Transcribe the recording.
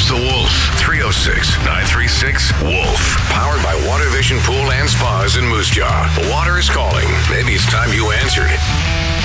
the Wolf. 306-936-WOLF. Powered by Water Vision Pool and Spas in Moose Jaw. Water is calling. Maybe it's time you answered.